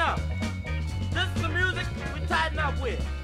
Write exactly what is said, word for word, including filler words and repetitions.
up. This is the music we tighten up with.